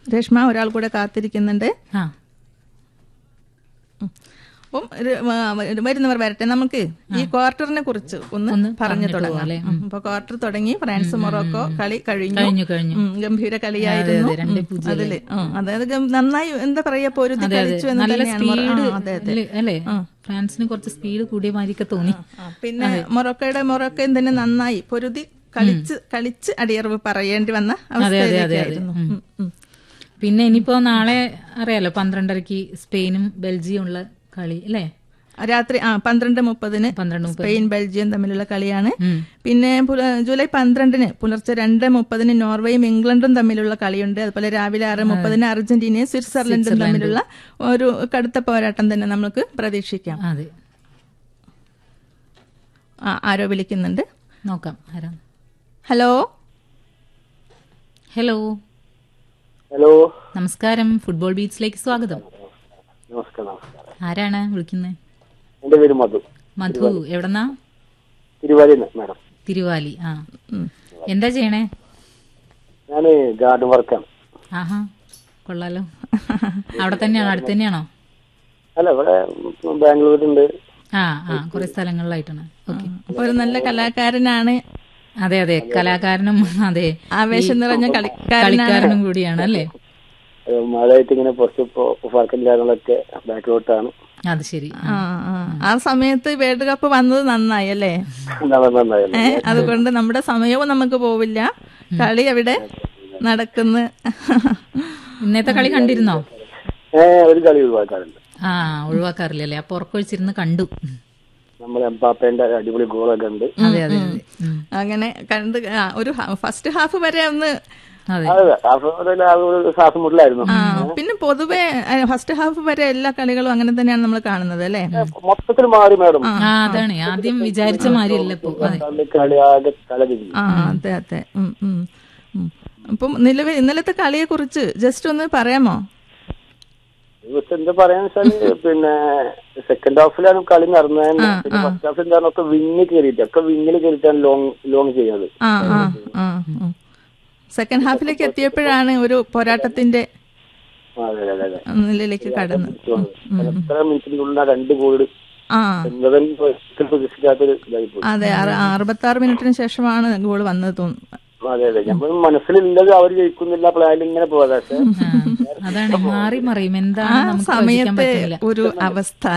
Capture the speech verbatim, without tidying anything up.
രേഷ്മ ഒരാൾ കൂടെ കാത്തിരിക്കുന്നുണ്ട്. ആ അപ്പം വരുന്നവർ വരട്ടെ. നമുക്ക് ഈ ക്വാർട്ടറിനെ കുറിച്ച് ഒന്ന് പറഞ്ഞു തുടങ്ങാം. അപ്പൊ ക്വാർട്ടർ തുടങ്ങി. ഫ്രാൻസ് മൊറോക്കോ കളി കഴിഞ്ഞു. ഗംഭീര കളിയായിരുന്നു അതില്. അതായത് നന്നായി എന്താ പറയാ പൊരുതി കളിച്ചു എന്ന് തന്നെയാണ്. ഫ്രാൻസിന് കുറച്ച് സ്പീഡ് കൂടിയ മാതിരിയൊക്കെ തോന്നി. പിന്നെ മൊറോക്കോയുടെ മൊറോക്കോയും തന്നെ നന്നായി പൊരുതി കളിച്ച് കളിച്ച് അടിയറവ് പറയേണ്ടി വന്ന അവസ്ഥയായിരുന്നു. പിന്നെ ഇനിയിപ്പോ നാളെ അറിയാലോ പന്ത്രണ്ടരക്ക് സ്പെയിനും ബെൽജിയം ഉള്ള കളി അല്ലേ? രാത്രി ആ പന്ത്രണ്ട് മുപ്പതിന് സ്പെയിൻ ബെൽജിയം തമ്മിലുള്ള കളിയാണ്. പിന്നെ ജൂലൈ പന്ത്രണ്ടിന് പുലർച്ചെ രണ്ട് മുപ്പതിന് നോർവേയും ഇംഗ്ലണ്ടും തമ്മിലുള്ള കളിയുണ്ട്. അതുപോലെ രാവിലെ ആറ് മുപ്പതിന് അർജന്റീനയും സ്വിറ്റ്സർലൻഡും തമ്മിലുള്ള ഒരു കടുത്ത പോരാട്ടം തന്നെ നമുക്ക് പ്രതീക്ഷിക്കാം. ആ ആരോ വിളിക്കുന്നുണ്ട്, നോക്കാം. ഹലോ ഹലോ ഹലോ നമസ്കാരം. ഫുട്ബോൾ ബീച്ചിലേക്ക് സ്വാഗതം. നമസ്കാരം. ആരാണ് വിളിക്കുന്നത്? എന്റെ പേര് മധു. മധു എവിടെന്നാ? തിരുവാലി മാഡം. തിരുവാലി. ആ എന്താ ചെയ്യണേ? ഞാന് ഗാർഡൻ വർക്കാണ്. ആഹാ കൊള്ളാലോ. അവിടെ തന്നെയാണോ? അടുത്ത് തന്നെയാണോ? അല്ല, ഇവിടെ ബാംഗ്ലൂരുണ്ട്. ആ ആ കുറെ സ്ഥലങ്ങളിലായിട്ടാണ്. ഓക്കെ. അപ്പൊ ഒരു നല്ല കലാകാരനാണ്. അതെ അതെ, കലാകാരനും അതെ ആവേശം നിറഞ്ഞ കളിക്കാരനും കൂടിയാണ് അല്ലേ? മഴയായിട്ട് ഇങ്ങനെ കുറച്ച് വർക്കില്ലാതൊക്കെ ബാക്കിലോട്ടാണ്. അത് ശരി. ആ സമയത്ത് വേൾഡ് കപ്പ് വന്നത് നന്നായി അല്ലേ? അതുകൊണ്ട് നമ്മുടെ സമയവും നമുക്ക് പോവില്ല. കളി അവിടെ നടക്കുന്നു. ഇന്നത്തെ കളി കണ്ടിരുന്നോ? ഒരു കളി ഒഴിവാക്കാറുണ്ട്. ആ ഒഴിവാക്കാറില്ലല്ലേ? അപ്പൊ ഉറക്കൊഴിച്ചിരുന്ന് കണ്ടു. നമ്മൾ എംബാപ്പേന്റെ അടിപൊളി ഗോളൊക്കെ ഉണ്ട്. അതെ അതെ അങ്ങനെ കണ്ട് ഒരു ഫസ്റ്റ് ഹാഫ് വരെ ഒന്ന് ശ്വാസമുട്ടലായിരുന്നു. പിന്നെ പൊതുവെ ഫസ്റ്റ് ഹാഫ് വരെ എല്ലാ കളികളും അങ്ങനെ തന്നെയാണ് നമ്മൾ കാണുന്നത് അല്ലേ? മൊത്തത്തിൽ മാറി മാഡം. അതാണ് ആദ്യം വിചാരിച്ച മാതിരിയല്ല ഇപ്പൊ. ആ അതെ അതെ. അപ്പം നിലവിൽ ഇന്നലത്തെ കളിയെ കുറിച്ച് ജസ്റ്റ് ഒന്ന് പറയാമോ? എന്താ പറയാന്ന് വെച്ചാല്, പിന്നെ സെക്കൻഡ് ഹാഫിലാണ് കളി നടന്നത്. ഫസ്റ്റ് ഹാഫിൽ ഒക്കെ വിങ്ങിൽ കയറിയിട്ട് ഒക്കെ വിങ്ങിൽ കയറിയിട്ടാണ് ലോങ് ലോങ് ചെയ്യുന്നത്. സെക്കൻഡ് ഹാഫിലേക്ക് എത്തിയപ്പോഴാണ് ഒരു പോരാട്ടത്തിന്റെ നിലയിലേക്ക് കടന്നു. എത്ര മിനിറ്റിനുള്ളിൽ രണ്ട് ഗോൾ. അതെ, അറുപത്തി ആറ് മിനിറ്റിന് ശേഷമാണ് ഗോൾ വന്നത് തോന്നുന്നു. അതെ അതെ, നമ്മൾ മനസ്സിലുള്ളത് അവർ ജയിക്കുന്നില്ല, പ്ലാനിൽ ഇങ്ങനെ പോകാതെ അതാണ് മാറി മറിയും. എന്താണ് സമയത്തെ ഒരു അവസ്ഥ